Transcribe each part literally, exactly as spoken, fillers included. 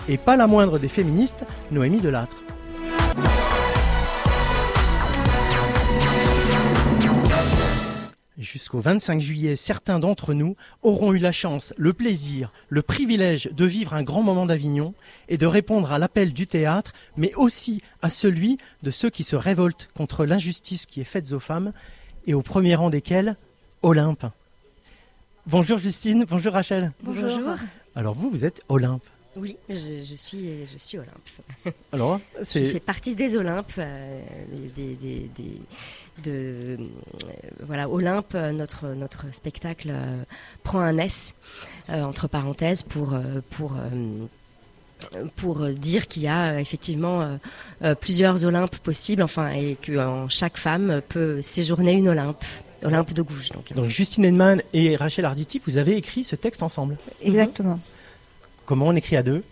et pas la moindre des féministes, Noémie Delattre. Jusqu'au vingt-cinq juillet, certains d'entre nous auront eu la chance, le plaisir, le privilège de vivre un grand moment d'Avignon et de répondre à l'appel du théâtre, mais aussi à celui de ceux qui se révoltent contre l'injustice qui est faite aux femmes, et au premier rang desquels, Olympe. Bonjour Justine, bonjour Rachel. Bonjour. Bonjour. Alors vous, vous êtes Olympe. Oui, je, je, suis, je suis Olympe. Alors, c'est... Je fais partie des Olympes, euh, des, des, des, de, euh, voilà, Olympe, notre, notre spectacle euh, prend un S, euh, entre parenthèses, pour, euh, pour, euh, pour dire qu'il y a euh, effectivement euh, euh, plusieurs Olympes possibles, enfin, et que en chaque femme peut séjourner une Olympe. Olympe de Gouges. Donc. donc Justine Heinemann et Rachel Arditi, vous avez écrit ce texte ensemble. Exactement. Comment on écrit à deux?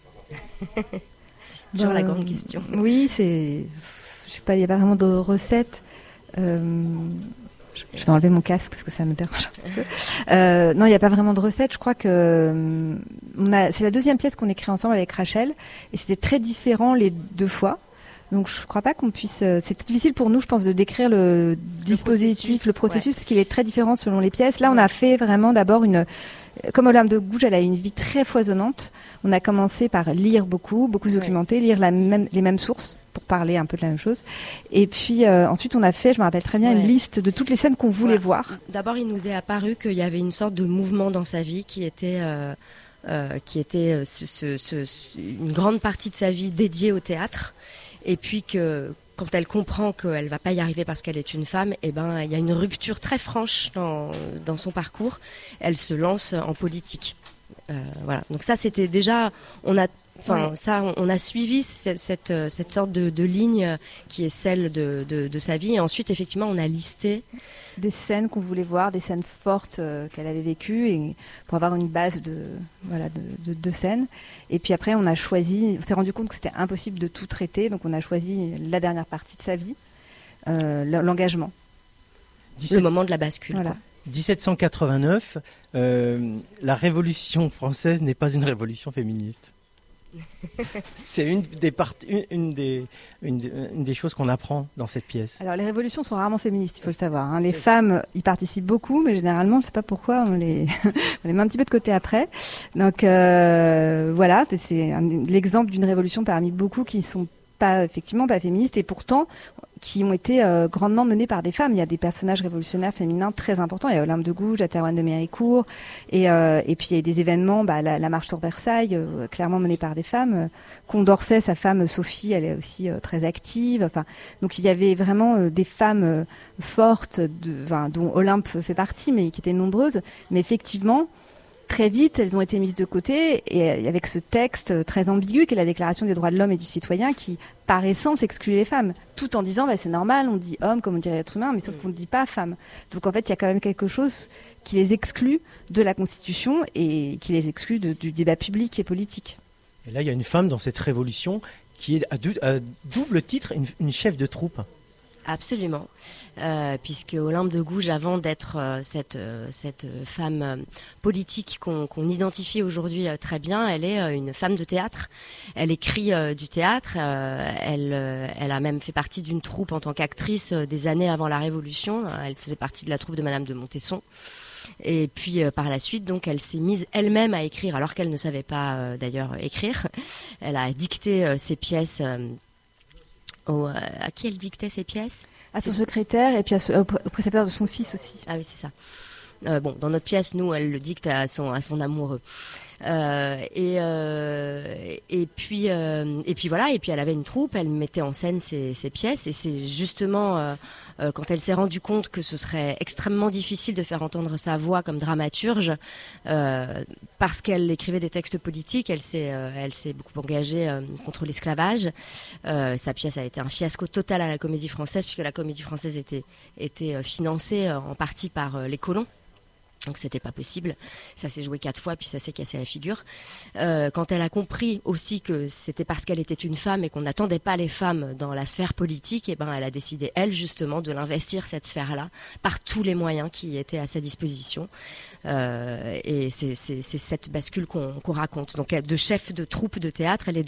Toujours ben, la grande question. Oui, c'est, je sais pas, il n'y a pas vraiment de recette. Euh, je vais enlever mon casque parce que ça me dérange un petit peu. Euh, non, il n'y a pas vraiment de recette. Je crois que on a, c'est la deuxième pièce qu'on écrit ensemble avec Rachel, et c'était très différent les deux fois. Donc je ne crois pas qu'on puisse... C'est difficile pour nous, je pense, de décrire le, le dispositif, processus, le processus, ouais. Parce qu'il est très différent selon les pièces. Là, on a fait vraiment d'abord une... Comme Olympe de Gouges, elle a une vie très foisonnante. On a commencé par lire beaucoup, beaucoup se documenter, ouais. lire la même, les mêmes sources pour parler un peu de la même chose. Et puis euh, ensuite, on a fait, je me rappelle très bien, ouais. une liste de toutes les scènes qu'on voulait ouais. voir. D'abord, il nous est apparu qu'il y avait une sorte de mouvement dans sa vie qui était... Euh, euh, qui était euh, ce, ce, ce, une grande partie de sa vie dédiée au théâtre. Et puis que quand elle comprend qu'elle ne va pas y arriver parce qu'elle est une femme, eh ben, il y a une rupture très franche dans, dans son parcours. Elle se lance en politique. Euh, voilà. Donc ça, c'était déjà... On a, enfin, ouais. ça, on, on a suivi cette, cette, cette sorte de, de ligne qui est celle de, de, de sa vie. Et ensuite, effectivement, on a listé... des scènes qu'on voulait voir, des scènes fortes euh, qu'elle avait vécues, et pour avoir une base de, voilà, de, de, de scènes. Et puis après, on a choisi, on s'est rendu compte que c'était impossible de tout traiter, donc on a choisi la dernière partie de sa vie, euh, l'engagement. dix-sept Le moment de la bascule. Voilà. dix-sept cent quatre-vingt-neuf, euh, la Révolution française n'est pas une révolution féministe. C'est une des, part... une, une, des, une, des, une des choses qu'on apprend dans cette pièce. Alors les révolutions sont rarement féministes, il faut le savoir. Hein. Les femmes y participent beaucoup, mais généralement, on ne sait pas pourquoi, on les... on les met un petit peu de côté après. Donc euh, voilà, c'est un, l'exemple d'une révolution parmi beaucoup qui ne sont pas, effectivement pas féministes, et pourtant qui ont été euh, grandement menées par des femmes. Il y a des personnages révolutionnaires féminins très importants. Il y a Olympe de Gouges, la Théroigne de Méricourt, et, euh, et puis il y a des événements, bah, la, la marche sur Versailles, euh, clairement menée par des femmes. Condorcet, sa femme Sophie, elle est aussi euh, très active. Enfin, donc il y avait vraiment euh, des femmes euh, fortes, de, enfin, dont Olympe fait partie, mais qui étaient nombreuses. Mais effectivement, très vite, elles ont été mises de côté, et avec ce texte très ambigu qu'est la Déclaration des droits de l'homme et du citoyen, qui, par essence, exclut les femmes, tout en disant bah, c'est normal, on dit homme comme on dirait être humain, mais sauf qu'on ne dit pas femme. Donc en fait, il y a quand même quelque chose qui les exclut de la Constitution et qui les exclut de, du débat public et politique. Et là, il y a une femme dans cette révolution qui est à, dou- à double titre une, une chef de troupe. Absolument, euh, puisque Olympe de Gouges, avant d'être euh, cette, euh, cette femme euh, politique qu'on, qu'on identifie aujourd'hui euh, très bien, elle est euh, une femme de théâtre. Elle écrit euh, du théâtre, euh, elle, euh, elle a même fait partie d'une troupe en tant qu'actrice euh, des années avant la Révolution. Elle faisait partie de la troupe de Madame de Montesson. Et puis euh, par la suite, donc, elle s'est mise elle-même à écrire, alors qu'elle ne savait pas euh, d'ailleurs écrire. Elle a dicté euh, ses pièces... Euh, Au, euh, à qui elle dictait ses pièces? À son secrétaire et puis à ce, au précepteur de son fils aussi. Ah oui, c'est ça. Euh, bon, dans notre pièce, nous, elle le dicte à son, à son amoureux. Euh, et, euh, et, puis, euh, et puis voilà, et puis elle avait une troupe, elle mettait en scène ses, ses pièces, et c'est justement euh, euh, quand elle s'est rendue compte que ce serait extrêmement difficile de faire entendre sa voix comme dramaturge, euh, parce qu'elle écrivait des textes politiques, elle s'est, euh, elle s'est beaucoup engagée euh, contre l'esclavage. Euh, sa pièce a été un fiasco total à la Comédie Française, puisque la Comédie Française était, était financée euh, en partie par euh, les colons. Donc c'était pas possible. Ça s'est joué quatre fois, puis ça s'est cassé la figure. Euh, quand elle a compris aussi que c'était parce qu'elle était une femme et qu'on n'attendait pas les femmes dans la sphère politique, et ben elle a décidé elle justement de l'investir cette sphère-là par tous les moyens qui étaient à sa disposition. Euh, et c'est, c'est, c'est cette bascule qu'on, qu'on raconte. Donc de chef de troupe de théâtre, elle est